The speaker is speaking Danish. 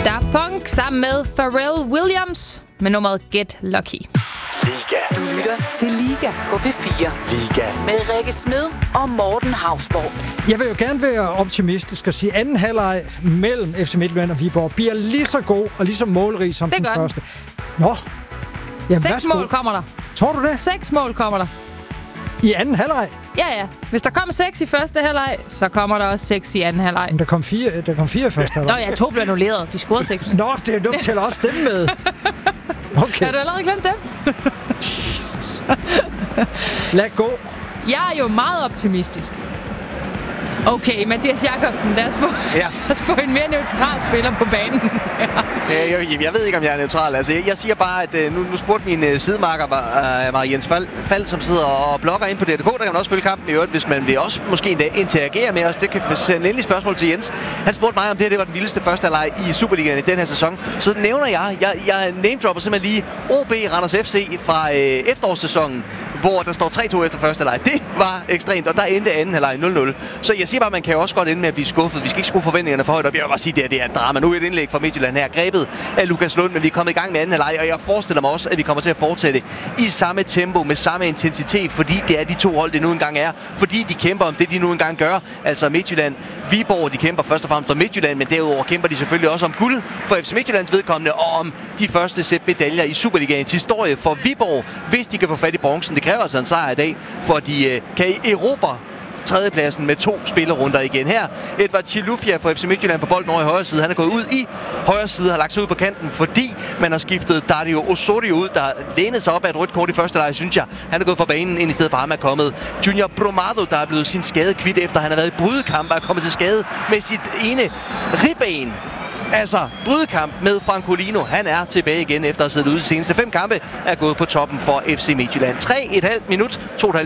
Daft Punk sammen med Pharrell Williams med nummeret Get Lucky. Liga. Du lytter til Liga på P4. Liga. Med Rikke Smed og Morten Hausborg. Jeg vil jo gerne være optimistisk og sige, at anden halvleg mellem FC Midtjylland og Viborg bliver lige så god og lige så målrig som den første. Nå. Jamen, 6 mål kommer der. Tror du det? 6 mål kommer der. I anden halvleg? Ja. Hvis der kom 6 i første halvleg, så kommer der også 6 i anden halvleg. Men der kom 4 i første halvleg. Nå ja, 2 blev annulleret. De scorede 6 mål. Nå, du tæller også dem med. Okay. Har du allerede glemt dem? Jesus. Lad gå. Jeg er jo meget optimistisk. Okay, Mathias Jakobsen, lad os få en mere neutral spiller på banen. Jeg ved ikke, om jeg er neutral. Altså, jeg siger bare, at nu spurgte min sidemarker var Jens Fald, som sidder og blogger ind på DRDK. Der kan man også følge kampen i øvrigt, hvis man vil også måske endda interagere med os. Det kan sende endelig spørgsmål til Jens. Han spurgte mig, om det var den vildeste første halvleg i Superligaen i den her sæson. Så nævner jeg name-dropper simpelthen lige OB Randers FC fra efterårssæsonen, hvor der står 3-2 efter første halvleg. Det var ekstremt, og der endte anden halvleg 0-0. Så jeg siger bare, man kan jo også godt ende med at blive skuffet. Vi skal ikke skrue forventningerne for højt op. Jeg vil bare sige, det er et drama. Nu er et indlæg fra Midtjylland her, grebet af Lukas Lund, men vi er kommet i gang med anden halvleg, og jeg forestiller mig også, at vi kommer til at fortsætte i samme tempo, med samme intensitet, fordi det er de to hold, det nu engang er. Fordi de kæmper om det, de nu engang gør. Altså Midtjylland, Viborg, de kæmper først og fremmest om Midtjylland, men derudover kæmper de selvfølgelig også om guld for FC Midtjyllands vedkommende, og om de første sæt medaljer i Superligaens historie for Viborg, hvis de kan få fat i bronzen. Det kræver altså en sejr i dag, for de kan erobre tredjepladsen med 2 spillerunder igen her. Edvard Chilufya fra FC Midtjylland på bolden over i højre side. Han er gået ud i højre side, har lagt sig ud på kanten, fordi man har skiftet Dario Osorio ud, der lænede sig op af et rødt kort i første leg, synes jeg. Han er gået fra banen, ind i stedet for ham er kommet Junior Bromado, der er blevet sin skade kvidt, efter han har været i brydekamp og er kommet til skade med sit ene ribben. Altså, brydekamp med Francolino. Han er tilbage igen efter at have siddet ude de seneste 5 kampe. Er gået på toppen for FC Midtjylland. 3,5 minut, 2,5